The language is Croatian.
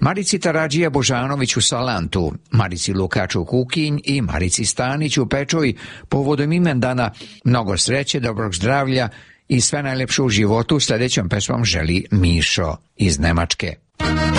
Marici Taradžija Božanović u Salantu, Marici Lukač u Kukinj i Marici Stanić u Pečoj povodom imendana mnogo sreće, dobrog zdravlja i sve najlepše u životu. Sljedećom pesmom želi Mišo iz Nemačke.